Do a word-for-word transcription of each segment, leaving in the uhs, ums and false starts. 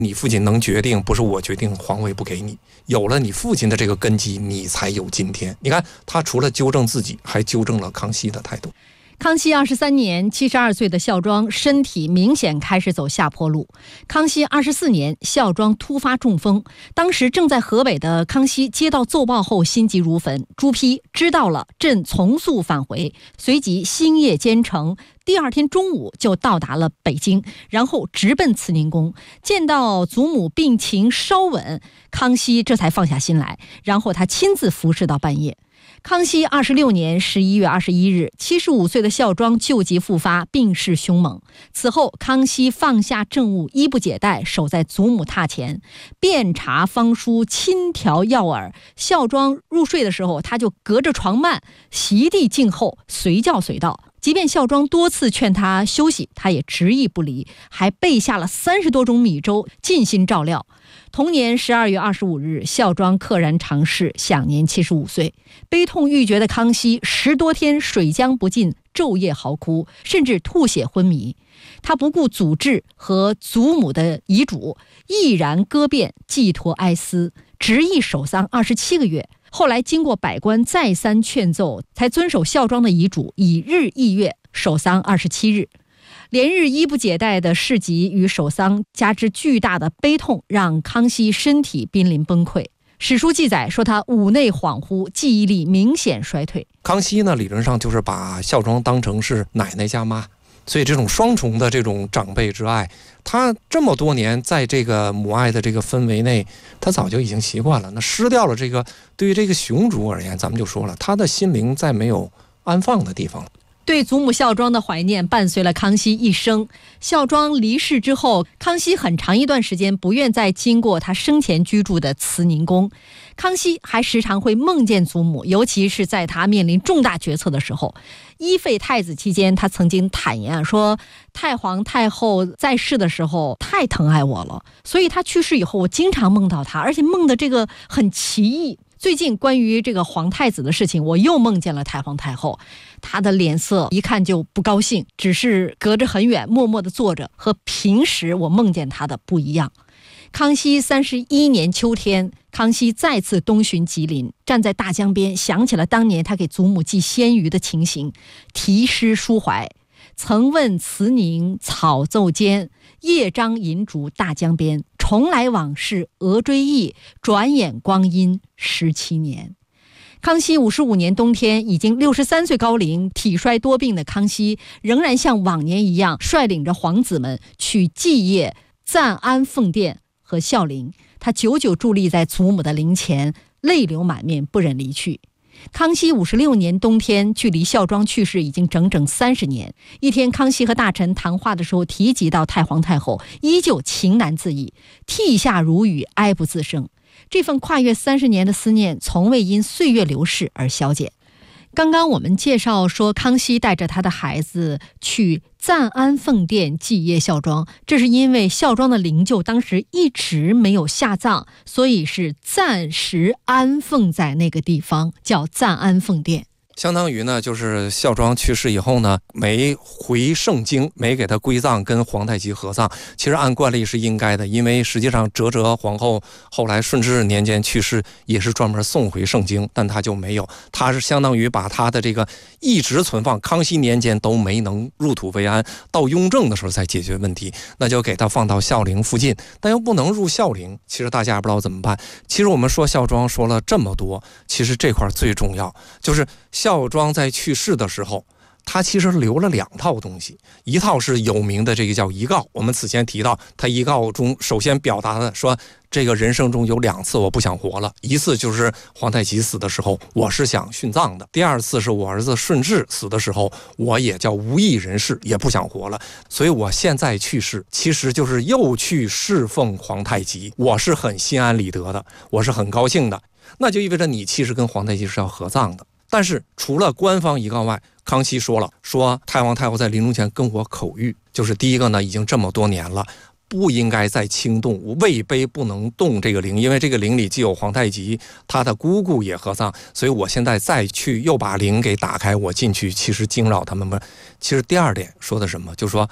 你父亲能决定，不是我决定皇位不给你。有了你父亲的这个根基，你才有今天。你看，他除了纠正自己，还纠正了康熙的态度。 康熙二十三年，七十二岁的孝庄身体明显开始走下坡路。康熙二十四年，孝庄突发中风，当时正在河北的康熙接到奏报后心急如焚。朱批知道了，朕从速返回，随即星夜兼程，第二天中午就到达了北京，然后直奔慈宁宫。见到祖母病情稍稳，康熙这才放下心来，然后他亲自服侍到半夜。康熙二十六年十一月二十一日，七十五岁的孝庄旧疾复发，病势凶猛。此后，康熙放下政务，衣不解带，守在祖母榻前，遍查方书，亲调药饵。孝庄入睡的时候，他就隔着床幔，席地静候，随叫随到。即便孝庄多次劝他休息，他也执意不离，还备下了三十多种米粥，尽心照料。同年十二月二十五日，孝庄溘然长逝，享年七十五岁。悲痛欲绝的康熙十多天水浆不进，昼夜嚎哭，甚至吐血昏迷。他不顾祖制和祖母的遗嘱，毅然割遍，寄托哀思，执意守丧二十七个月。后来经过百官再三劝奏，才遵守孝庄的遗嘱，以日翌月守丧二十七日。连日衣不解带的事疾与守丧，加之巨大的悲痛，让康熙身体濒临崩溃。史书记载说，他五内恍惚，记忆力明显衰退。 康熙呢，理论上就是把孝庄当成是奶奶加妈，所以这种双重的这种长辈之爱，他这么多年在这个母爱的这个氛围内，他早就已经习惯了。那失掉了这个，对于这个雄主而言，咱们就说了，他的心灵再没有安放的地方了。 对祖母孝庄的怀念伴随了康熙一生。孝庄离世之后，康熙很长一段时间不愿再经过他生前居住的慈宁宫。康熙还时常会梦见祖母，尤其是在他面临重大决策的时候。依废太子期间，他曾经坦言说，太皇太后在世的时候太疼爱我了，所以他去世以后，我经常梦到他，而且梦的这个很奇异。最近关于这个皇太子的事情，我又梦见了太皇太后，她的脸色一看就不高兴，只是隔着很远默默地坐着，和平时我梦见她的不一样。康熙三十一年秋天，康熙再次东巡吉林，站在大江边，想起了当年他给祖母寄鲜鱼的情形，题诗抒怀。曾问慈宁草奏间，夜张银烛大江边。重来往事额追忆，转眼光阴十七年。康熙五十五年冬天，已经六十三岁高龄、体衰多病的康熙，仍然像往年一样，率领着皇子们去祭谒赞安奉殿和孝陵。他久久伫立在祖母的灵前，泪流满面，不忍离去。康熙五十六年冬天，距离孝庄去世已经整整三十年。一天，康熙和大臣谈话的时候提及到太皇太后，依旧情难自抑，涕下如雨，哀不自胜。这份跨越三十年的思念，从未因岁月流逝而消减。刚刚我们介绍说，康熙带着他的孩子去赞安奉殿祭谒孝庄，这是因为孝庄的灵柩当时一直没有下葬，所以是暂时安奉在那个地方，叫赞安奉殿。 相当于呢，就是孝庄去世以后呢，没回盛京，没给他归葬，跟皇太极合葬。其实按惯例是应该的，因为实际上哲哲皇后后来顺治年间去世，也是专门送回盛京，但他就没有，他是相当于把他的这个一直存放，康熙年间都没能入土为安，到雍正的时候才解决问题，那就给他放到孝陵附近，但又不能入孝陵。其实大家也不知道怎么办。其实我们说孝庄说了这么多，其实这块最重要就是孝庄在去世的时候，他其实留了两套东西，一套是有名的这个叫遗告，我们此前提到，他遗告中首先表达的说，这个人生中有两次我不想活了，一次就是皇太极死的时候，我是想殉葬的；第二次是我儿子顺治死的时候，我也叫无益人世，也不想活了。所以我现在去世，其实就是又去侍奉皇太极，我是很心安理得的，我是很高兴的。那就意味着你其实跟皇太极是要合葬的。但是除了官方遗告外，康熙说了，说太皇太后在临终前跟我口谕，就是第一个呢，已经这么多年了，不应该再轻动，位卑不能动这个陵，因为这个陵里既有皇太极，他的姑姑也合葬，所以我现在再去又把陵给打开，我进去其实惊扰他们。其实第二点说的什么，就是说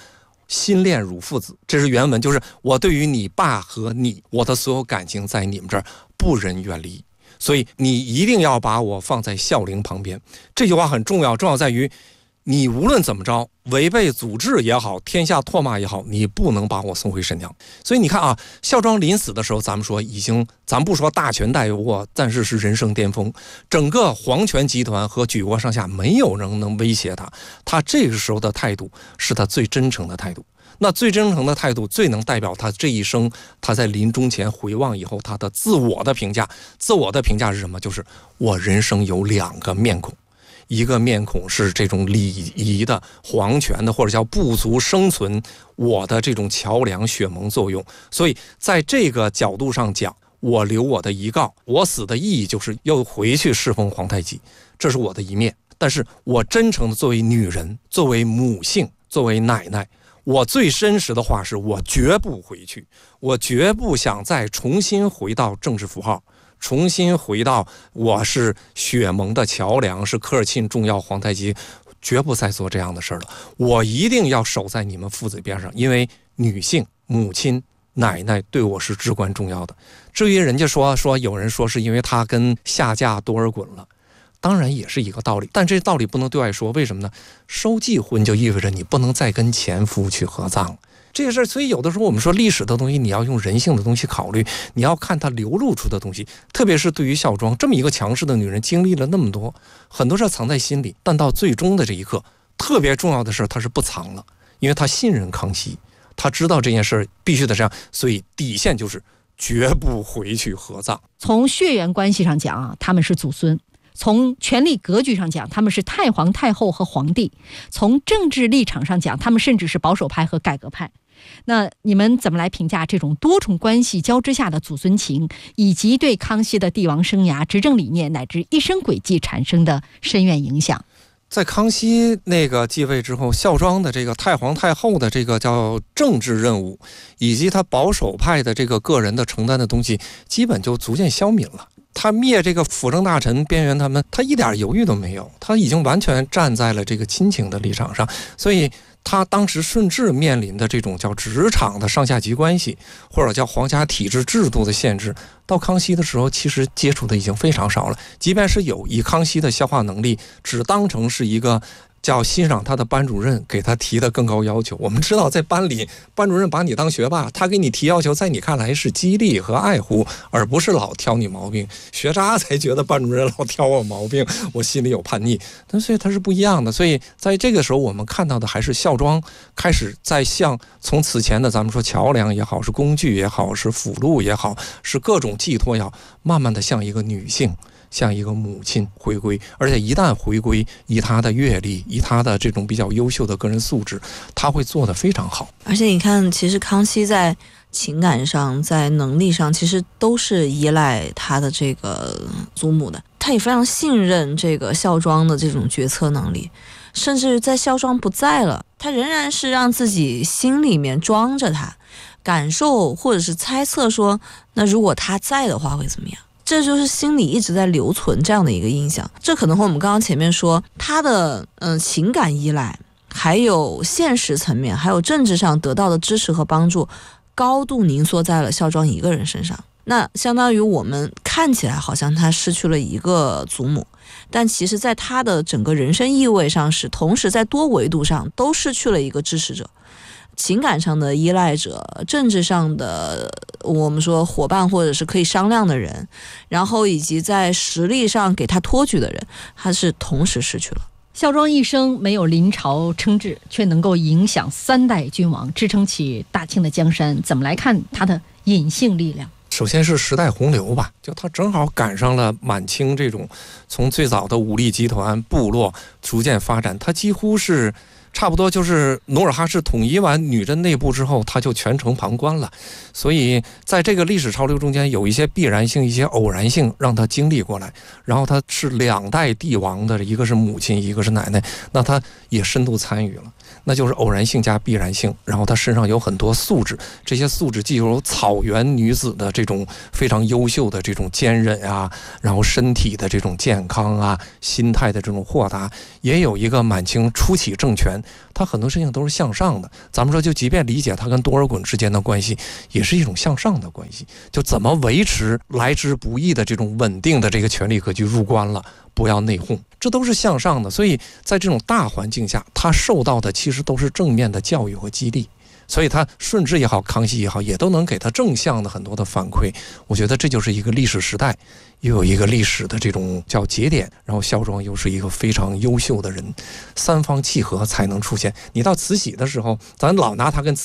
心恋汝父子，这是原文，就是我对于你爸和你，我的所有感情在你们这儿不忍远离，所以你一定要把我放在孝陵旁边。这句话很重要，重要在于你无论怎么着，违背祖制也好，天下唾骂也好，你不能把我送回沈阳。所以你看啊，孝庄临死的时候，咱们说已经，咱不说大权在握，但是是人生巅峰，整个皇权集团和举国上下没有人能威胁他，他这个时候的态度是他最真诚的态度。那最真诚的态度，最能代表他这一生，他在临终前回望以后，他的自我的评价。自我的评价是什么？就是我人生有两个面孔。一个面孔是这种礼仪的、皇权的，或者叫部族生存我的这种桥梁血盟作用。所以在这个角度上讲，我留我的遗告，我死的意义就是又回去侍奉皇太极，这是我的一面。但是我真诚的作为女人，作为母性，作为奶奶，我最真实的话是我绝不回去，我绝不想再重新回到政治符号，重新回到我是血盟的桥梁，是科尔沁重要皇太极，绝不再做这样的事了。我一定要守在你们父子边上，因为女性、母亲、奶奶对我是至关重要的。至于人家说说有人说是因为他跟下嫁多尔衮了，当然也是一个道理，但这道理不能对外说。为什么呢？收继婚就意味着你不能再跟前夫去合葬了。这个事儿，所以有的时候我们说历史的东西，你要用人性的东西考虑，你要看它流露出的东西。特别是对于孝庄这么一个强势的女人，经历了那么多，很多事藏在心里，但到最终的这一刻，特别重要的事她是不藏了，因为她信任康熙，她知道这件事必须得这样，所以底线就是绝不回去合葬。 从血缘关系上讲啊，他们是祖孙；从权力格局上讲，他们是太皇太后和皇帝；从政治立场上讲，他们甚至是保守派和改革派。那你们怎么来评价这种多重关系交织下的祖孙情，以及对康熙的帝王生涯、执政理念乃至一生轨迹产生的深远影响？ 在康熙那个继位之后，孝庄的这个太皇太后的这个叫政治任务，以及他保守派的这个个人的承担的东西，基本就逐渐消泯了。他灭这个辅政大臣边缘他们，他一点犹豫都没有，他已经完全站在了这个亲情的立场上。所以他当时顺治面临的这种叫职场的上下级关系，或者叫皇家体制制度的限制，到康熙的时候其实接触的已经非常少了。即便是有，以康熙的消化能力，只当成是一个叫欣赏他的班主任给他提的更高要求。我们知道在班里，班主任把你当学霸，他给你提要求，在你看来是激励和爱护，而不是老挑你毛病。学渣才觉得班主任老挑我毛病，我心里有叛逆。但所以他是不一样的。所以在这个时候，我们看到的还是孝庄开始在向从此前的咱们说桥梁也好，是工具也好，是辅路也好，是各种寄托也好，慢慢的像一个女性，像一个母亲回归。而且一旦回归，以她的阅历，以她的这种比较优秀的个人素质，她会做得非常好。 而且你看，其实康熙在情感上，在能力上，其实都是依赖他的这个祖母的。他也非常信任这个孝庄的这种决策能力，甚至在孝庄不在了，他仍然是让自己心里面装着他，感受或者是猜测说，那如果他在的话会怎么样？这就是心里一直在留存这样的一个印象。这可能和我们刚刚前面说他的嗯、呃、情感依赖，还有现实层面，还有政治上得到的支持和帮助，高度凝缩在了孝庄一个人身上。那相当于我们看起来好像他失去了一个祖母，但其实在他的整个人生意味上是同时在多维度上都失去了一个支持者，情感上的依赖者，政治上的我们说伙伴或者是可以商量的人，然后以及在实力上给他托举的人，他是同时失去了。 孝庄一生没有临朝称制，却能够影响三代君王，支撑起大清的江山。怎么来看他的隐性力量？ 首先是时代洪流吧，就他正好赶上了满清这种从最早的武力集团部落逐渐发展，他几乎是差不多就是努尔哈赤统一完女真内部之后，他就全程旁观了。所以在这个历史潮流中间，有一些必然性，一些偶然性，让他经历过来。然后他是两代帝王的，一个是母亲，一个是奶奶，那他也深度参与了。 那就是偶然性加必然性，然后他身上有很多素质，这些素质既有草原女子的这种非常优秀的这种坚韧啊，然后身体的这种健康啊，心态的这种豁达，也有一个满清初期政权，他很多事情都是向上的。咱们说，就即便理解他跟多尔衮之间的关系，也是一种向上的关系，就怎么维持来之不易的这种稳定的这个权力格局，入关了不要内讧，这都是向上的。所以在这种大环境下，他受到的其实都是正面的教育和激励，所以他顺治也好，康熙也好，也都能给他正向的很多的反馈。我觉得这就是一个历史时代，又有一个历史的这种叫节点，然后孝庄又是一个非常优秀的人，三方契合才能出现。你到慈禧的时候，咱老拿他跟